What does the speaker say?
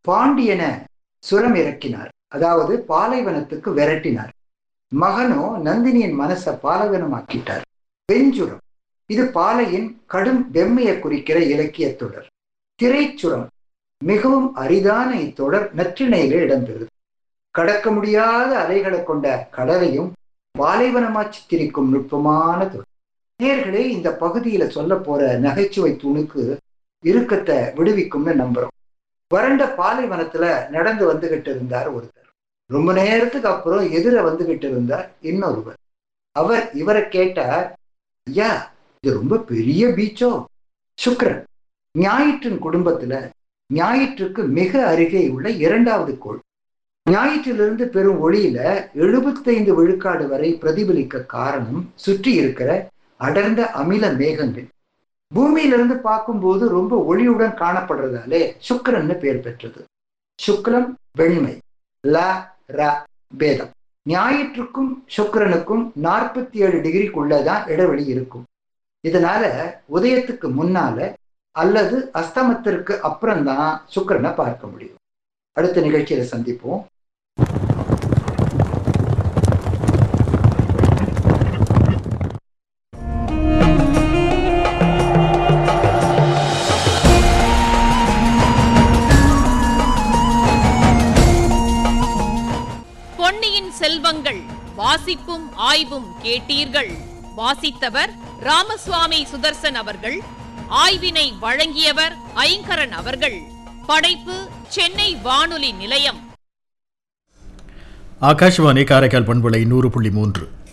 பாண்டியனை சுரம் இறக்கினார், அதாவது பாலைவனத்துக்கு விரட்டினார். மகனோ நந்தினியின் மனசை பாலைவனமாக்கிட்டார். வெஞ்சுரம், இது பாலையின் கடும் வெம்மையை குறிக்கிற இலக்கிய தொடர். திரைச்சுரம், மிகவும் அரிதான இத்தொடர் நற்றிணையில இடம்பெறுது. கடக்க முடியாத அலைகளை கொண்ட கடலையும் பாலைவனமா சித்தரிக்கும் நுட்பமான தொடர். நேர்களே, இந்த பகுதியில சொல்ல போற நகைச்சுவை துணுக்கு இறுக்கத்தை விடுவிக்கும்னு நம்புறோம். வறண்ட பாலைவனத்துல நடந்து வந்துகிட்டு இருந்தார் ஒருத்தர். ரொம்ப நேரத்துக்கு அப்புறம் எதிர வந்துகிட்டு இருந்தார் இன்னொருவர். அவர் இவரை கேட்டார், ஐயா, இது ரொம்ப பெரிய பீச்சோ? சுக்கிரன், ஞாயிற்றின் குடும்பத்துல ஞாயிற்றுக்கு மிக அருகே உள்ள இரண்டாவது கோள். ஞாயிற்றிலிருந்து பெரும் ஒளியில 75 விழுக்காடு வரை பிரதிபலிக்க காரணம் சுற்றி இருக்கிற அடர்ந்த அமில மேகங்கள். பூமியிலிருந்து பார்க்கும்போது ரொம்ப ஒளியுடன் காணப்படுறதாலே சுக்கிரன்னு பெயர் பெற்றது. சுக்லம் வெண்மை, ல ர பேதம். ஞாயிற்றுக்கும் சுக்கிரனுக்கும் 47 டிகிரிக்குள்ளதான் இடைவெளி இருக்கும். இதனால உதயத்துக்கு முன்னால அல்லது அஸ்தமத்திற்கு அப்புறம்தான் சுக்கிரனை பார்க்க முடியும். அடுத்த நிகழ்ச்சியில சந்திப்போம். பொன்னியின் செல்வங்கள் வாசிப்பும் ஆய்வும் கேட்டீர்கள். வாசித்தவர் ராமசுவாமி சுதர்சன் அவர்கள். ஆய்வினை வழங்கியவர் ஐங்கரன் அவர்கள். படைப்பு சென்னை வானொலி நிலையம். ஆகாஷ்வாணி காரைக்கால் பண்பலை 100.3.